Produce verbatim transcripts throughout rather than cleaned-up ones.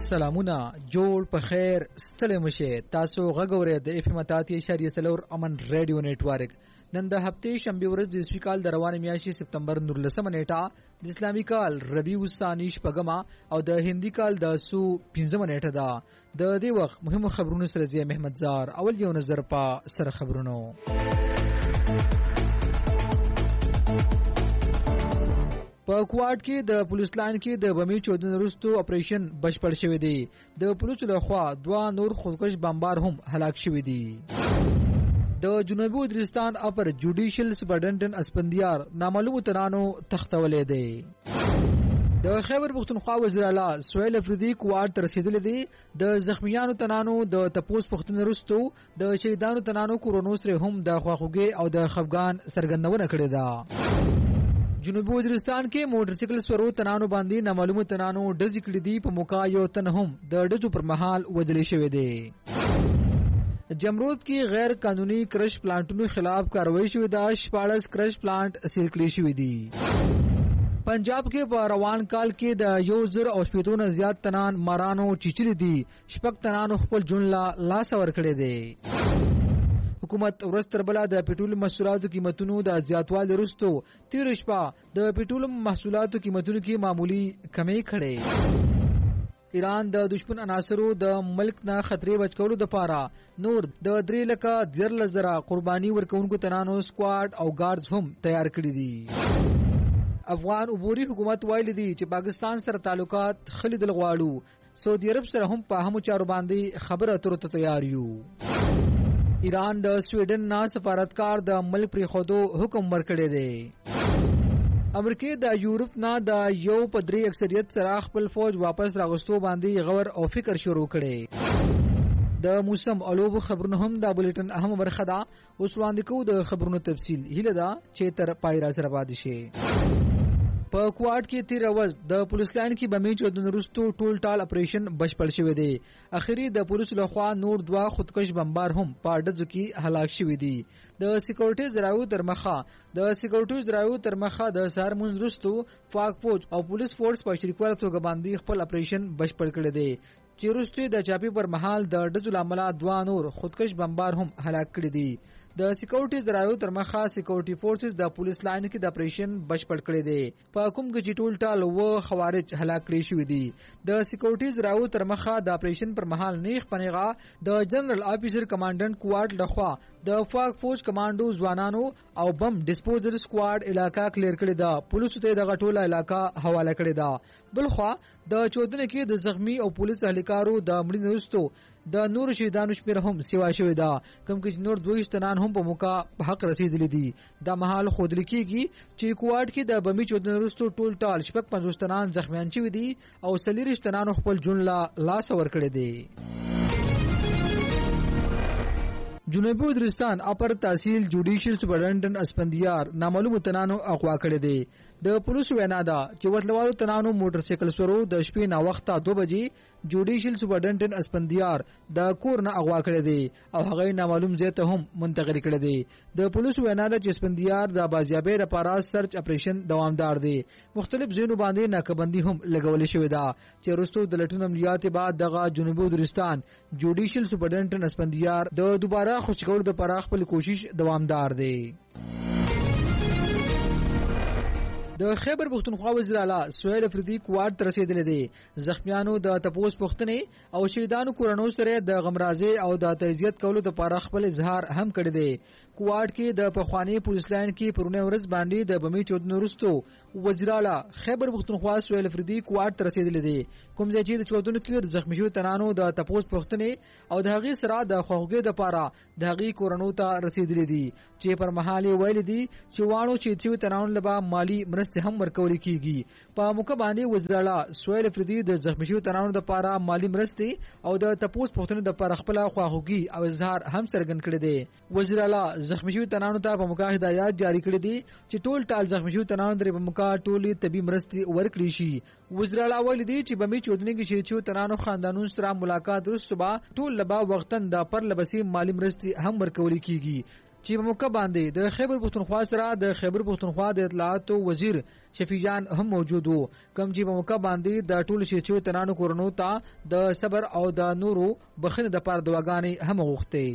سلامونه جوړ په خیر ستړي مشه تاسو غږورې د اف ام اتاتي اشاریه سلور امن ریډیو نتورک نن د هفته شنبه ورځ د اسوي کال د روانه میاشتې سپتمبر نولسمه نیټه د اسلامي کال ربیع الثانی شپږمه او د هندي کال د سو پنځمه نیټه ده د دې وخت مهمو خبرونو سره زی محمد زار اول یو نظر په سره خبرونو په کوارټ کې د پولیس لاین کې د بمي چودنې وروسته اپریشن بشپړ شوی دی د پولیسو لخوا دوه نور خودکش بمبار هم هلاک شوی دي د جنوبي وزیرستان اپر جوډیشل سپرډنټن اسپندیار نامعلومو ترانو تختولې دی د خیبر پختونخوا وزیر اعلی سہیل افریدی کوارټ تر رسیدلې دی د زخمیانو تنانو د تپوس پختون وروسته د شهیدانو تنانو کورونو سره هم د خواخوږي او د خفګان سرګندونه کړې ده جنوبي وزیرستان کې موټر سایکل سورو تنانو باندې نامعلومه تنانو ډزې کړې دي په موقع یو تن هم د ډزو پر مهال وژل شوی دی جمرود کې غیر قانوني کرش پلانټونو خلاف کاروایی شوې ده شپاړس کرش پلانټ سیل کړي شوي دي پنجاب کې په روان کال کې د یو زر او شپېتو نه زیات تنان مارانو چیچلي دي شپږ تنانو خپل ژوند لا لاس ورکړی دی حکومت ورځ تر بله د پټرول محصولاتو قیمتونو د زیاتوالي وروسته تېره شپه د پټرول محصولاتو قیمتونو کې معمولی کمی کړې ایران د دشمن عناصرو د ملک نه خطرې بچکولو دپاره نور د درې لکه دیارلس زره قرباني ورکوونکو تنانو سکواډ او ګارډز هم تیار کړي دي افغان عبوري حکومت ویلي دي چې پاکستان سره تعلقات خلیدل غواړو سعودي عرب سره هم په همو چارو باندې خبره اترو ته تیار یو ایران د سویډن نه سفارتکار د ملک پرې خودو حکم ورکړی دی امریکا د یورپ نه د یو پدری اکثریت سره خپل فوج واپس راغستو باندې غور او فکر شروع کړي د موسم الوب خبرونه هم د بولیټن اهم برخه ده اوس وړاندې کوو د خبرونو تفصیل هیله ده چې تر پای را سره پاتې شئ په کوارټ کې تیر ورځ د پولیس لاین کې بمي چودنې وروسته ټول ټال اپریشن بشپړ شوی دی اخري د پولیسو لخوا نور دوه خودکش بمبار هم په ډزو کې هلاک شوي دي د سکیورټي ذرایعو تر مخه د سکیورټي ذرایعو تر مخه د سهار مونځ وروسته پاک فوج او پولیس فورس په شریکوالي توګه باندې خپل اپریشن بشپړ کړی دی چې وروسته د چاپی پر مهال د ډزو لامل دوه نور خودکش بمبار هم هلاک کړي دي د سکیورټي ذرایعو تر مخه سکیورټي فورسز د پولیس لاین کې د اپریشن بشپړ کړی دی په کوم کې چې ټول ټال و خوارج هلاک کړي شوي دي د سکیورټي ذرایعو تر مخه د اپریشن پر مهال نیغ پنیغه د جنرال افیسر کمانډنټ کوارټ لخوا د فاک فوج کمانډو ځوانانو او بم ډیسپوزل سکواډ علاقہ کلیر کړی دا پولیسو ته دغه ټوله علاقہ حواله کړی دا بلخوا د چودنې کې د زخمی او پولیس اهلکارو د مړینې وروسته د نور شهیدانو شمېر هم سیوا شوی دا کوم کې نور دوه تنان هم په موقع حق رسیدلی دي دا مهال خودل کېږي چې کوارټ کې د بمي چودنې وروسته ټول ټال شپږ پنځوس تنان زخمیان شوي دي او څلېرویشت تنانو خپل ژوند لا لاس ورکړی دی جنوبي وزیرستان اپر تحصیل جوډیشل سپرډنټن اسپندیار نامعلومو تنانو اغوا کړی دی د پولیسو وینا ده چې وسلوالو تنانو موټر سایکل سورو د شپې نا وخته دو بجې جوډیشل سپرډنټن اسپندیار د کور نه اغوا کړی دی او هغه نامعلوم ځای ته هم منتقل کړی دی د پولیسو وینا ده چې اسپندیار د بازیابۍ لپاره سرچ اپریشن دوامدار دی مختلف ځایونو باندې ناکبندي هم لګولې شوې ده چې وروسته د لټون عملیات بعد دغه جنوبي وزیرستان جوډیشل سپرډنټن اسپندیار د دوباره خوشی کولو د پراخ خپل کوشش دوامدار دی د خیبر پختونخوا وزیر اعلی سہیل افریدی کوارټ تر رسیدلی دی زخمیانو د تپوس پوښتنې او شهیدانو کورنو سره د غمرازۍ او د تعزیت کولو د پاره خپل اظهار هم کړی دی کوارټ کې د پخوانی پولیس لاین کې پرونه ورځ باندې د بمي چودنې وروسته وزیر اعلی خیبر پختونخوا سہیل افریدی کوارټ تر رسیدلی دی کوم ځای چې د چودنو کې زخمی شوي تنانو د تپوس پوښتنې او د هغې سره د خواخوږۍ دپاره د هغې کورنو ته رسیدلی دي چې پر مهال یې ویلي دي چې واړو چې شوي تنانو له به مالي مرستې هم ورکول کیږي په موقع باندې وزیر اعلی سہیل افریدی د زخمی شوي تنانو لپاره مالی مرستې او د تپوس پوښتنې لپاره خپل خواخوږي او اظهار هم څرګند کړی دی وزیر اعلی زخمی شوي تنانو ته په موقع هدایت جاری کړی دي چې ټول ټال زخمی شوي تنانو درې په موقع ټولې طبي مرستې ورکړي شي وزیر اعلی ویلي دي چې بمي چودنې کې شهید شوي تنانو خاندانونو سره ملاقات وروسته به ټول لبا وختن د پرله پسې مالی مرستې هم ورکول کیږي چې په موقع باندې د خیبر پښتونخوا سره د خیبر پښتونخوا د اطلاعات وزیر شفیع جان هم موجود وو، کوم چې په موقع باندې د ټولو شیچو تنانو کورونو ته د صبر او د نورو بخنه د پاره دواګانې هم غوښتي.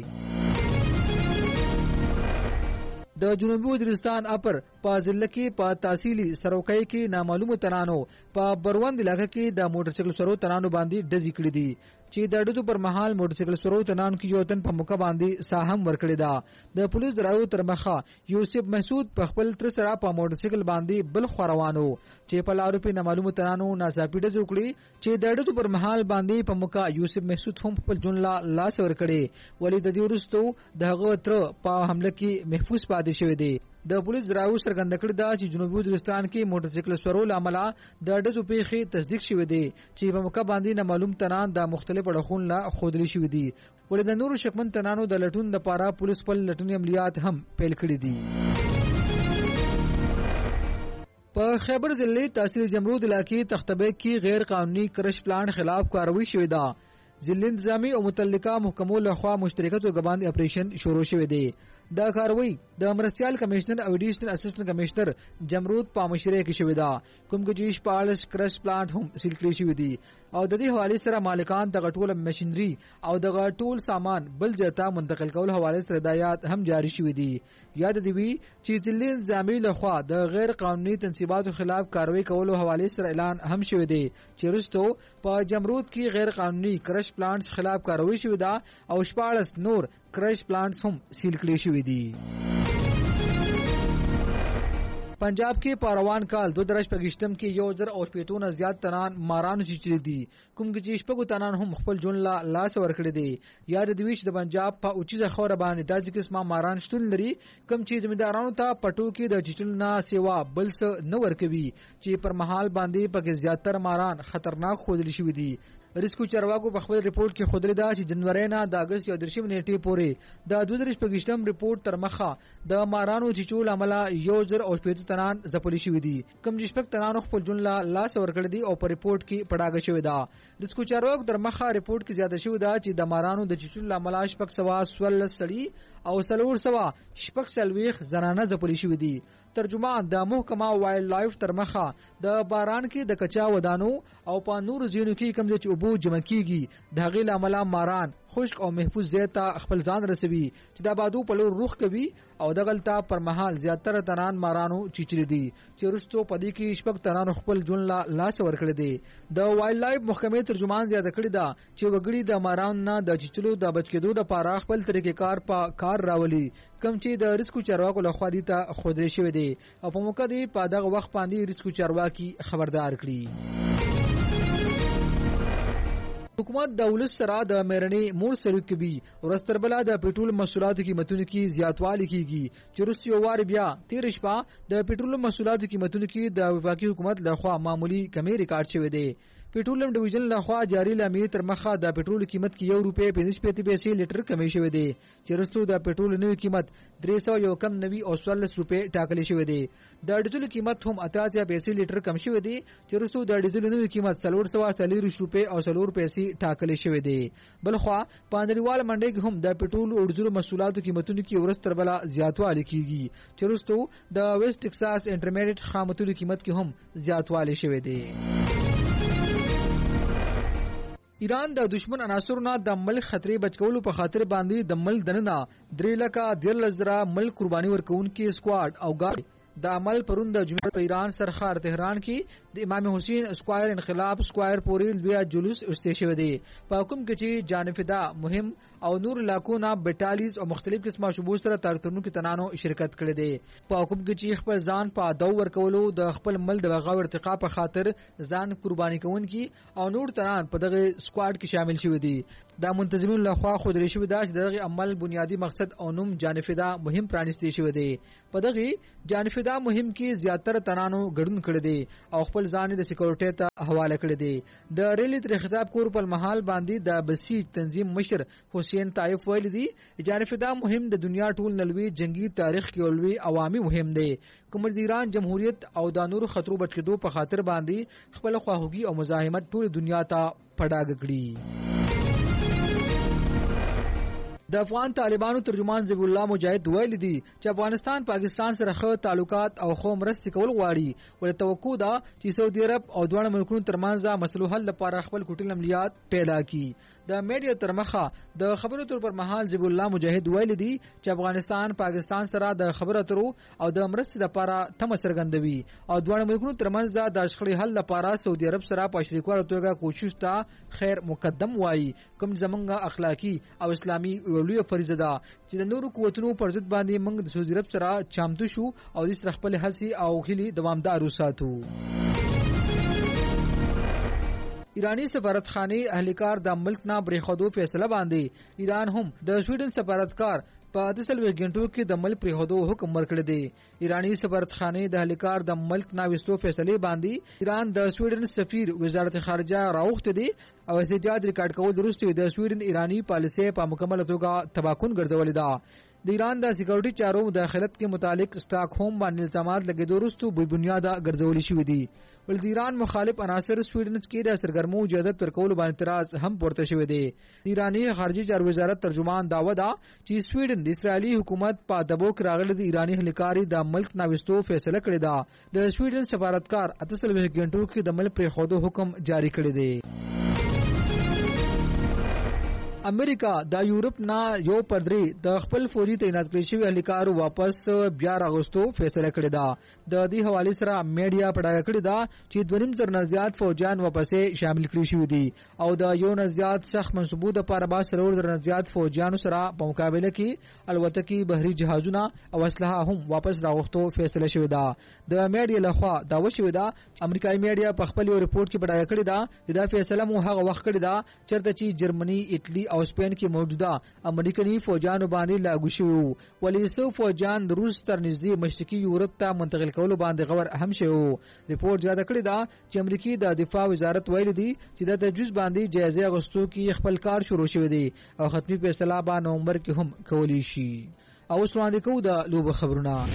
د جنوبي وزیرستان اپر په ضلع کې په تحصیلي سروکۍ کې نامعلومو تنانو په بروند علاقې کې د موټر سایکل سورو تنانو باندې ډزې کړې دي چې د ډزو پر مهال موټر سایکل سورو تنانو کې یو تن په موقع باندې ساه هم ورکړې ده. د پولیس درایو تر مخه یوسف محسود په خپل تر سره په موټر سایکل باندې بل خوروانو چې په لارو په نامعلومو تنانو ناڅاپي ډزې وکړي چې د ډزو پر مهال باندې په موقع یوسف محسود هم خپل جون لا لاس ورکړي، ولې د دې وروسته دغه تر په حمله کې محفوظ پاتې شوی دی. د پولیس درایو څرګنده کړې ده چې جنوبي وزیرستان کې موټر سایکل سورو لامل د ډزو پیښې تصدیق شوې دي چې په موقع باندې نامعلوم تنان د مختلف اړخونو لا خودلی شوې دي، ولې د نورو شکمن تنانو د لټون لپاره پولیس خپل لټوني عملیات هم پیل کړي دي. په خیبر ضلع تحصیل جمرود علاقې تختبیک کې غیر قانوني کرش پلانټ خلاف کاروایی شوې ده. ضلع انتظامی او متعلقه محکمو لخوا مشترکه توګه باندې اپریشن شروع شوی دی. دا کاروایی د مرستیال کمشنر او ایډیشنل اسسټنټ کمشنر جمرود په مشرۍ کې شوې ده، کوم کې چې شپاړس کرش پلانټ هم سیل کړی شوی دي او د دې حواله سره مالکان د غټول ماشينري او د غټول سامان بل ځای ته منتقل کول حواله سره هدایت هم جاری شوی دي. یاد دی وی چې ضلع انتظامی لخوا د غیر قانوني تنصیباتو خلاف کاروایی کولو حواله سره اعلان هم شوی دی چې رستو په جمرود کې غیر قانوني کرش پلانټس خلاف کاروایی شوی ده او شپاړس نور کرش پلانټس هم سیل کړي شوی دي. پنجاب کې پاروان کال دو درش پګشتم کې یو زر او شپېتونه زیات تنان مارانو چچري دي، کوم کې شپږو تنان هم خپل جون لا لاس ورکړي دي. یاد دی چې د پنجاب په اوچیزه خوره باندې داسې قسمه ماران شتون لري کوم چې زمیندارانو ته پټو کې د چچل نه سیوا بل څه نه ورکوي چې پر محال باندې پکې زیاتره ماران خطرناک خودلی شوی دي. ریسکو چارواکو په خپل ریپورت کې خودلی دا چې جنوري نه د اگست یا درشم نیټې پورې د دوه زره شپږشتم ریپورت تر مخه د مارانو چچول عمله یو زر او شپېته تنان ځپلي شوی دي، کوم چې شپږ تنانو خپل جون لا لاس ورکړي دي او په ریپورت کې پړاګه شوی ده. ریسکو چارواکو تر مخه ریپورت کې زیاته شوی ده چې د مارانو د چچول عمله شپږ سوا سول سړي او سلور سوا شپږ سلويخ زنانه ځپلي شوی دي. ترجمان د محکمه وایلډ لایف تر مخه د باران کې د کچا ودانو او په نور زینو کې کوم چې ابو جمع کیږي د غیل عمله ماران خشک او محفوظ ځای ته خپل ځان رسوي چې د بادو په لور رخ کوي او د غلطه پر محل زیاتره تنان مارانو چیچري دي چې رستو پدې کې شپږ تنان خپل جون لا لاس ورکړي دي. د وایلډ لایف محکمې ترجمان زیاته کړی دا چې وګړي د مارانو نه د چیچلو د بچکیدو د پاره خپل طریقې کار په کار راولي، کوم چې د ریسکو چارواکو لخوا دي ته خوده شوی دی او په موقع دی په دغه وخت باندې ریسکو چارواکي خبردار کړي. حکومت د ولس سره د مېرنې مور سلوک کوي ورستربلا د پېټرول محصولاتو قیمتونو کې زیاتوالی کیږي چې وروسته یو وار بیا تیر شپه د پېټرول محصولاتو قیمتونو کې د وفاقي حکومت لخوا معمولی کمی ریکارډ شوی دی. پېټرولیم ډیویژن لخوا جاری لامې تر مخه د پېټرول قیمت کې یو روپۍ پنځه شپېته پیسې لیټر کمی شوی دی چې وروسته د پېټرول نوی قیمت درې سوه یو کم نوي او څوارلس روپۍ ټاکلی شوی دی. د ډیزل قیمت هم اته اتیا پیسې لیټر کم شوی دی چې وروسته د ډیزل نوی قیمت څلور سوه څلېرویشت روپۍ او څلور پیسې ټاکلی شوی دی. بلخوا په نړیواله منډۍ کې هم د پېټرول او ډیزل محصولاتو قیمتونو کې ورځ تر بله زیاتوالی کیږي چې وروسته د ویسټ ټکساس انټرمیډیټ خامتولو قیمت کې هم زیاتوالی شوی دی. ایران د دشمن عناصرو نه د ملک خطرې بچکولو په خاطر باندې د ملک دننه درې لکه دیارلس زره ملک قرباني ورکوونکي سکواډ او ګاډي د عمل پرون د جمعې په ایران سرخار تهران کې د امام حسین اسکوایر انقلاب اسکوایر پورې لوی جلوس استې شوی دی په حکم کې چې جانفدا مهم او نور علاقو نه بټالیز او مختلف قسمه شوبو سره ترتونو کې تنانو شرکت کړي دي په حکم کې چې خپل ځان په دو ورکولو د خپل مل د غاور ارتقا په خاطر ځان قرباني کوونکي او نور تنان په دغه سکواډ کې شامل شوی دي. د منتظمین لخوا خود لري شوی دا چې دغه عمل بنیادی مقصد او نوم جانفدا مهم پرانیستي شوی دی. په دغه جانفدا مهم کې زیاتره تنانو ګډون کړي دي او خپل ځان د سکیورټي ته حواله کړي دي. د ریلی تر خطاب کور په محل باندې د بسیج تنظیم مشر حسین طایف ویل دي جانفدا مهم د دنیا ټول نلوي جنگي تاریخ کې اولوي عوامي مهم دی کوم د ایران جمهوریت او د نورو خطرو بچکدو په خاطر باندې خپل خواهوږي او مزاحمت ټول دنیا ته پډاګ کړي. د افغان طالبانو ترجمان ذبیح الله مجاهد ویلي دي چې افغانستان پاکستان سره ښه تعلقات او خو مرستې کول غواړي، ولې توقع ده چې سعودي عرب او دواړه ملکونو ترمنځ د مسلو حل لپاره خپل کوټل عملیات پیدا کړي. د میډیا تر مخه د خبرو تر پر مهال ذبیح الله مجاهد ویلي دي چې افغانستان پاکستان سره د خبرو اترو او د مرستې لپاره تمه څرګندوي او دواړه ملکونو ترمنځ د شخړې حل لپاره سعودي عرب سره په شریکوالي توګه کوشش ته خیر مقدم وایي، کوم زمونږ اخلاقی او اسلامي لویه فریضه ده چې د نورو قوتونو پر ضد باندې موږ د سعودي عرب سره چمتو شو او د سره خپل هڅې او هلي دوامدار وساتو. ایرانی سفارتخانه اهلکار د ملک نه بریښودو فیصله باندې ایران هم د سویډن سفارتکار په دسلوي غنټو کې د ملک پریښودو حکم ورکړی دی. ایرانی سفارتخانه د اهلکار د ملک نه وستو فیصله باندې ایران د سویډن سفیر وزارت خارجه راوخته دی او احتجاج ریکارډ کول وروسته د سویډن ایرانی پالیسي په مکمل توګه تباکون ګرځولې ده. د ایران د سکیورټي چارو مداخلت کې متعلق سٹاک هوم باندې الزامات لګیدو وروسته بې بنیاده ګرځولې شوې دي. ول د ایران مخالف عناصر سویډن کې د سرګرمو اجازه ورکول باندې اعتراض هم پورته شوی دی. د ایرانی خارجي چارو وزارت ترجمان داوا ده چې سویډن د اسرایلی حکومت په دبو کې راغلي د ایرانی اهلکاري د ملک ناوستو فیصله کړې ده. د سویډن سفارتکار اتسل غنټو کې د ملک پریښودو حکم جاری کړی دی. امریکا د یورپ نه یو پردری د خپل فوري تعینات کړی شوی اهلکارو واپس بیا راغستو فیصله کړې ده. د دې حواله سره میډیا پډاګه کړې ده چې دویم تر نه زیات فوجان واپسې شامل کړي شوی دي او د یو نه زیات سخت منسوبو د لپاره با سرور در نه زیات فوجانو سره په مقابله کې الوتکې بحري جهازونه او اسلحه هم واپس راغستو فیصله شوی ده. د میډیا لخوا دا وشوی ده. امریکایي میډیا په خپل یو ریپورت کې پډاګه کړې ده چې دا فیصله مو هغه وخت کړې ده چرته چې جرمني، ایټلی او سپین کې موجوده امریکایي فوجانو باندې لاګو شوی، ولې سو فوجان د روس تر نږدې مشرقي یورپ ته منتقل کولو باندې غور اهم شوی. ریپورت زیاته کړی دا چې امریکای د دفاع وزارت ویلي دی چې د تجویز باندې جایزه اغوستو کې خپل کار شروع شوی دی او ختمي فیصله په نومبر کې هم کولی شي. او اوس وړاندې کوو د لوب خبرونه.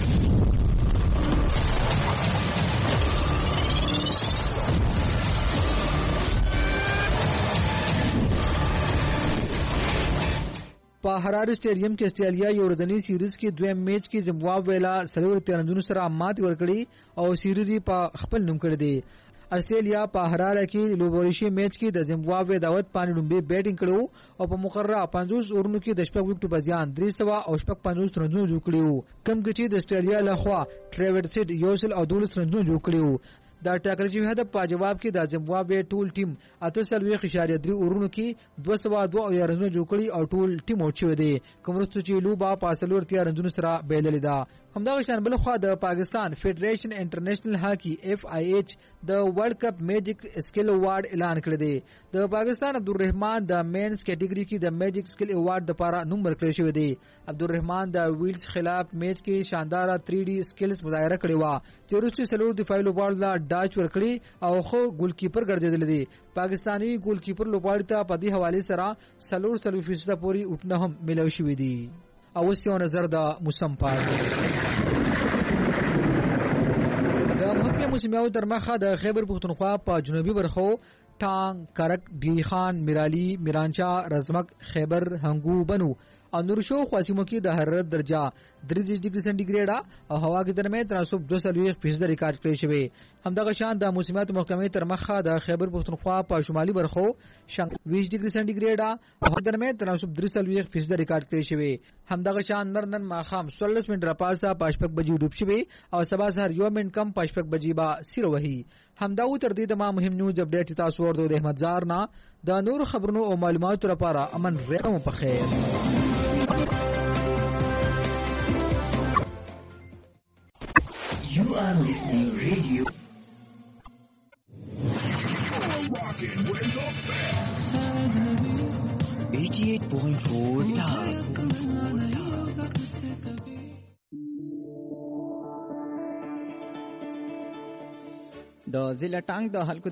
په حراره سټیډیم کې استرالیا یو ورځنی سیریز کې دویم میچ کې زمبابوې لا سلور تیرندونو سره ماتې ورکړي او سیریز په خپل نوم کړی دی. استرالیا په حراره کې لوبوریشي میچ کې د زمبابوې دعوت پانی لومبي بیټینګ کړو او په مقرره پنځوس اورونو کې د شپږ وکټو په زیان درې سوه او شپږ پنځوس رنونه جوړ کړي، کم کې چې د استرالیا لخوا ټریورډ سیډ یو سل او دولس رنونه جوړ کړي. دا ټاکل شوی هدف په جواب کې د زمبابوې ټول ټیم اته سلويخ اشاریه درې اورونو کې دوه سوه دوه او رنونه جوړ کړي او ټول ټیم اوټ شوی دی، کوم وروسته چې لوبه په سلور تیا رنونه سره بایللې ده. همدغه شان بل خو د پاکستان فدریشن انټرنیشنل هاکی اف آی ایچ د ورلد کپ میجیک سکل ایوارډ اعلان کړی دی. د پاکستان عبدالرحمن د مینز کیټګری کې د میجیک سکل ایوارډ لپاره نوم ورکړی شوی دی. عبدالرحمن د ویلز خلاف میچ کې شاندار تھری ډي سکلز مظاهره کړې و چې وروسته سلور دفاعي لوبغاړو لا ډاچ ورکړي او خو ګول کیپر ګرځیدل دي. پاکستانی ګول کیپر لوبغاړي ته په دې حواله سره سلور سلور فیصد پورې اٹھنه هم ملو شوی دی. او یو نظر د موسم پات د محکمه موسمیاوي تر مخه د خیبر پختونخوا په جنوبي برخو ټانګ، کرک، ډی خان، میرالی، میرانچا، رزمک، خیبر، هنګو، بنو او نورشو خواسمو کې د حرارت درجه درې ډیګري سنټیګریډ او هوا کې درمه تناسب دوه سلوي فیصد ریکارډ کړی شوی. همدغه شان د موسمیات محکمه تر مخه د خیبر پختونخوا په شمالي برخو شنګ بیس ډیګري سنټیګریډ او درمه تناسب درې سلوي فیصد ریکارډ کړی شوی. همدغه شان نن ماخام څوارلس منټ راپاسه پاشپک بجې ډوب شوی او سبا سحر یو منټ کم پاشپک بجې با سیر وهي. همداو تر دې د ما مهم نیوز اپډیټ تاسو ورته د احمد زار نه د نور خبرونو او معلوماتو لپاره امن رحم په خیر. You are listening radio. eighty-eight point four د ضلع ټانګ د خلکو